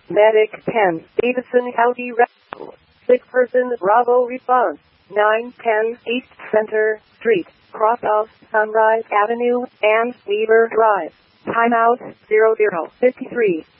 Medic 10, Davidson County Rescue. 6 person, Bravo response. 910 East Center Street, cross of Sunrise Avenue and Weaver Drive. Timeout 00:53.